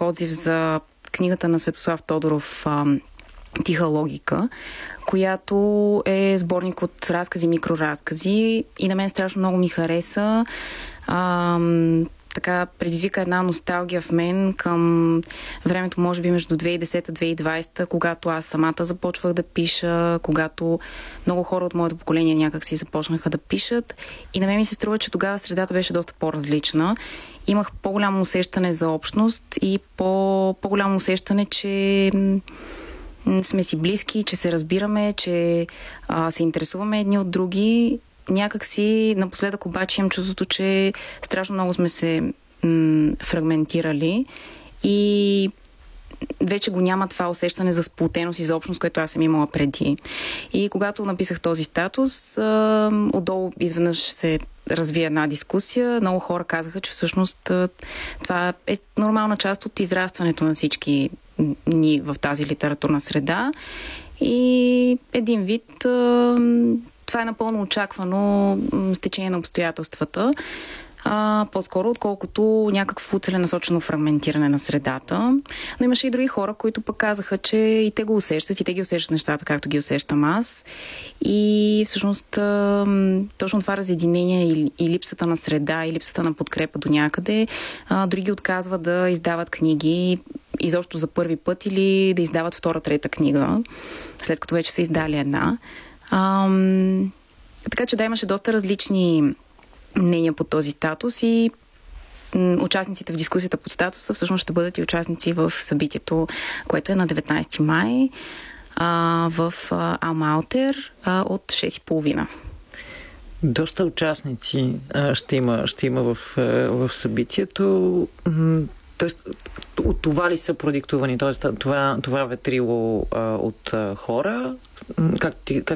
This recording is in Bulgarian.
отзив за книгата на Светослав Тодоров "Тиха логика", която е сборник от разкази, микроразкази и на мен страшно много ми хареса. Така предизвика една носталгия в мен към времето, може би между 2010-2020, когато аз самата започвах да пиша, когато много хора от моето поколение някак си започнаха да пишат. И на мен ми се струва, че тогава средата беше доста по-различна. Имах по-голямо усещане за общност и по-голямо усещане, че сме си близки, че се разбираме, че се интересуваме едни от други. Някак си напоследък обаче имам чувството, че страшно много сме се фрагментирали и вече го няма това усещане за сплотеност и за общност, което аз съм имала преди. И когато написах този статус, отдолу изведнъж се разви една дискусия. Много хора казаха, че всъщност това е нормална част от израстването на всички ни в тази литературна среда. И един вид това е напълно очаквано с течение на обстоятелствата. По-скоро, отколкото някакво целенасочено фрагментиране на средата. Но имаше и други хора, които пък казаха, че и те го усещат, и те ги усещат нещата, както ги усещам аз. И всъщност точно това разединение и липсата на среда, и липсата на подкрепа до някъде, дори ги отказва да издават книги изобщо за първи път или да издават втора, трета книга, след като вече са издали една. Така че да, имаше доста различни мнения по този статус и участниците в дискусията под статуса всъщност ще бъдат и участници в събитието, което е на 19 май в Алма Алтер от 6:30. Доста участници ще има в събитието. Тоест, от това ли са продиктувани? Тоест, това ветрило от хора, как